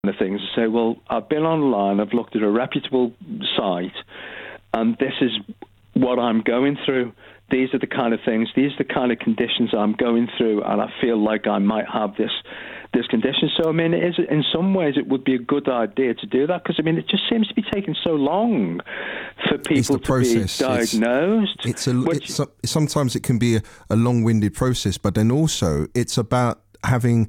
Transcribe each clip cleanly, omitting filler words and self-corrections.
of things and say, well, I've been online, I've looked at a reputable site, and this is what I'm going through. These are the kind of things, these are the kind of conditions I'm going through, and I feel like I might have this condition. So, I mean, in some ways it would be a good idea to do that, because, I mean, it just seems to be taking so long for people to be diagnosed. Sometimes it can be a long-winded process, but then also it's about having,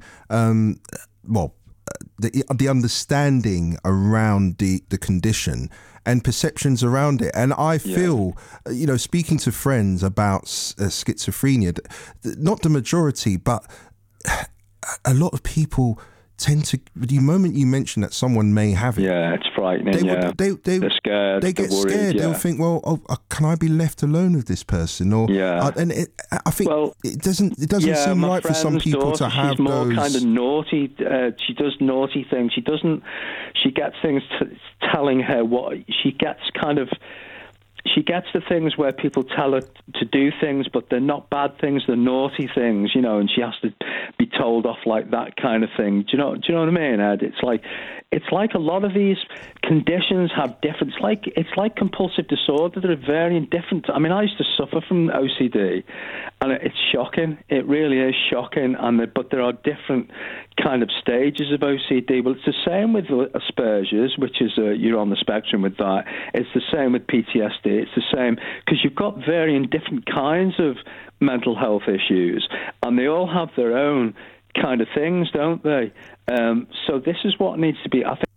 the understanding around the condition and perceptions around it. And I feel, speaking to friends about schizophrenia, not the majority, but a lot of people tend to, the moment you mention that someone may have it, it's frightening. They're scared. They get worried, scared. They'll think, well, can I be left alone with this person? Or I think it doesn't seem right for some people to have. She's more those kind of naughty. She does naughty things. She gets things telling her what she gets. She gets the things where people tell her to do things, but they're not bad things, they're naughty things, and she has to be told off like that kind of thing. Do you know what I mean, Ed? It's like a lot of these conditions have different. It's like compulsive disorder. They're very different. I mean, I used to suffer from OCD, and it's shocking. It really is shocking. But there are different kind of stages of OCD. Well, it's the same with Asperger's, which is you're on the spectrum with that. It's the same with PTSD. It's the same because you've got varying different kinds of mental health issues, and they all have their own kind of things, don't they? So this is what needs to be. I think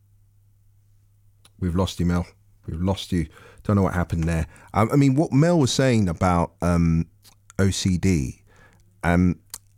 we've lost you, Mel. We've lost you. Don't know what happened there. I mean, what Mel was saying about OCD, and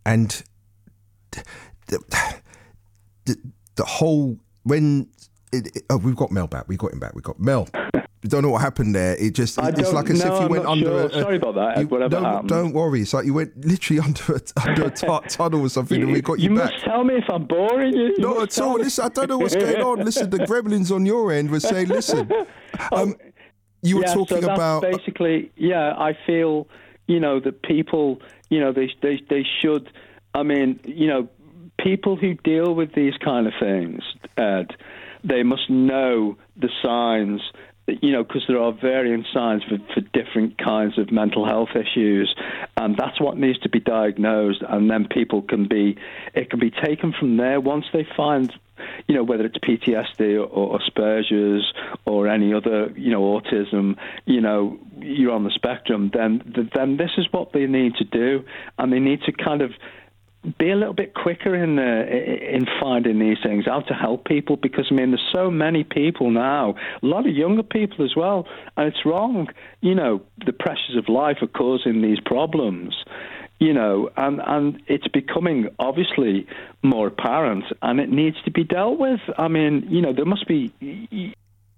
the whole we've got Mel back. We got him back. We got Mel. We don't know what happened there. It's like as if you went under. Sorry about that. Whatever happened. Don't worry. It's like you went literally under a tunnel or something, and we got you back. You must tell me if I'm boring you. No, at all. Listen, I don't know what's going on. Listen, the gremlins on your end were saying, "Listen, you were talking about basically." Yeah, I feel that people, they should. I mean, people who deal with these kind of things, Ed, they must know the signs. Because there are varying signs for different kinds of mental health issues, and that's what needs to be diagnosed, and then it can be taken from there once they find, whether it's PTSD or Asperger's or any other, autism, you're on the spectrum, then this is what they need to do, and they need to kind of be a little bit quicker in finding these things out to help people, because I mean there's so many people now, a lot of younger people as well, and it's wrong. The pressures of life are causing these problems, and it's becoming obviously more apparent, and it needs to be dealt with. I mean, there must be.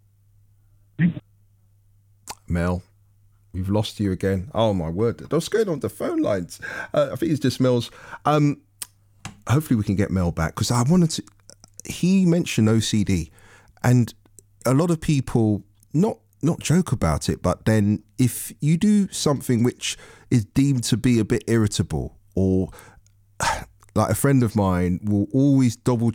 Mel, we've lost you again. Oh my word! What's going on with the phone lines? I think it's just Mel's. Hopefully we can get Mel back, because I wanted to. He mentioned OCD, and a lot of people not joke about it, but then if you do something which is deemed to be a bit irritable, or like a friend of mine will always double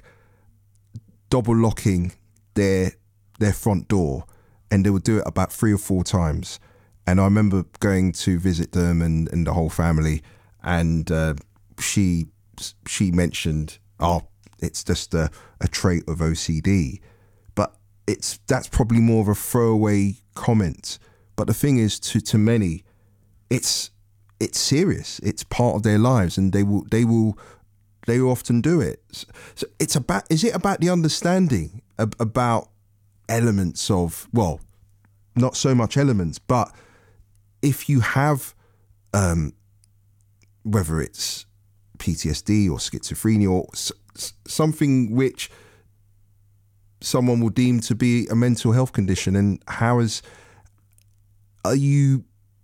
locking their front door, and they will do it about 3 or 4 times. And I remember going to visit them and the whole family, and she mentioned, it's just a trait of OCD. But that's probably more of a throwaway comment. But the thing is, to many, it's serious. It's part of their lives, and they will often do it. So is it about the understanding about elements of, well, not so much elements, but if you have, whether it's PTSD or schizophrenia or something which someone will deem to be a mental health condition, and are you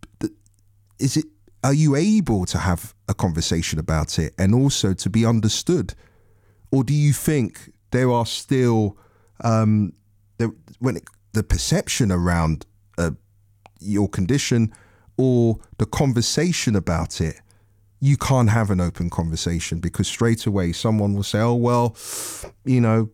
able to have a conversation about it and also to be understood, or do you think there are still the perception around your condition or the conversation about it you can't have an open conversation because straight away someone will say, oh, well, you know,